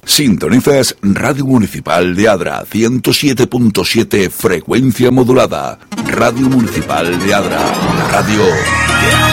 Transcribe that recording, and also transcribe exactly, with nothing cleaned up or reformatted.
Sintonizas Radio Municipal de Adra, ciento siete punto siete frecuencia modulada. Radio Municipal de Adra, la radio de